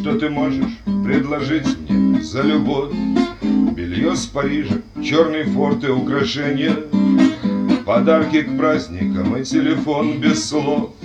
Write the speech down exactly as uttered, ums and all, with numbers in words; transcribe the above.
что ты можешь предложить мне за любовь? Белье с Парижа, черный форт и украшения, подарки к праздникам и телефон без слов.